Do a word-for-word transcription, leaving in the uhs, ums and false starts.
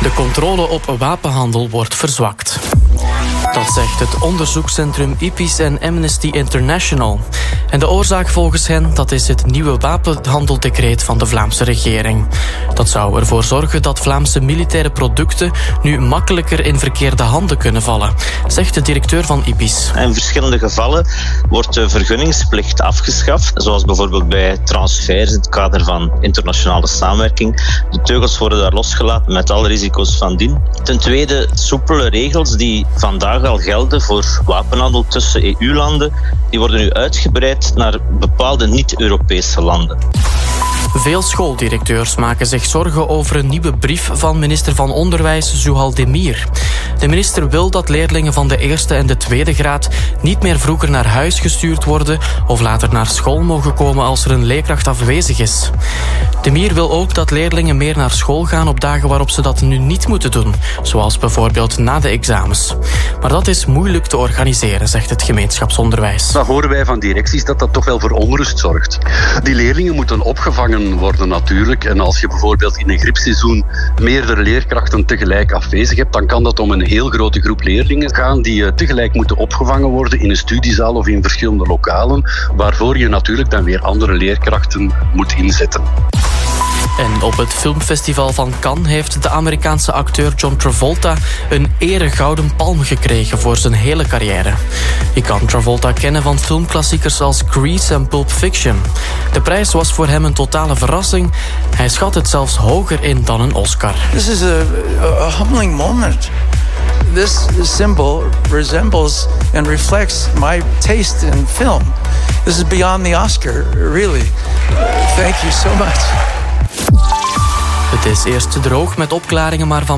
De controle op wapenhandel wordt verzwakt. Dat zegt het onderzoekscentrum I P I S en Amnesty International. En de oorzaak volgens hen, dat is het nieuwe wapenhandeldecreet van de Vlaamse regering. Dat zou ervoor zorgen dat Vlaamse militaire producten nu makkelijker in verkeerde handen kunnen vallen, zegt de directeur van I P I S. In verschillende gevallen wordt de vergunningsplicht afgeschaft, zoals bijvoorbeeld bij transfers in het kader van internationale samenwerking. De teugels worden daar losgelaten met alle risico's van dien. Ten tweede, soepele regels die vandaag al gelden voor wapenhandel tussen E U-landen, die worden nu uitgebreid naar bepaalde niet-Europese landen. Veel schooldirecteurs maken zich zorgen over een nieuwe brief van minister van Onderwijs Zuhal Demir. De minister wil dat leerlingen van de eerste en de tweede graad niet meer vroeger naar huis gestuurd worden of later naar school mogen komen als er een leerkracht afwezig is. Demir wil ook dat leerlingen meer naar school gaan op dagen waarop ze dat nu niet moeten doen, zoals bijvoorbeeld na de examens. Maar dat is moeilijk te organiseren, zegt het gemeenschapsonderwijs. Dan horen wij van directies dat dat toch wel voor onrust zorgt. Die leerlingen moeten opgevangen worden natuurlijk. En als je bijvoorbeeld in een griepseizoen meerdere leerkrachten tegelijk afwezig hebt, dan kan dat om een heel grote groep leerlingen gaan die tegelijk moeten opgevangen worden in een studiezaal of in verschillende lokalen, waarvoor je natuurlijk dan weer andere leerkrachten moet inzetten. En op het filmfestival van Cannes heeft de Amerikaanse acteur John Travolta een eregouden palm gekregen voor zijn hele carrière. Je kan Travolta kennen van filmklassiekers als Grease en Pulp Fiction. De prijs was voor hem een totale verrassing. Hij schat het zelfs hoger in dan een Oscar. This is a, a humbling moment. This symbol resembles and reflects my taste in film. This is beyond the Oscar, really. Thank you so much. Het is eerst droog met opklaringen, maar van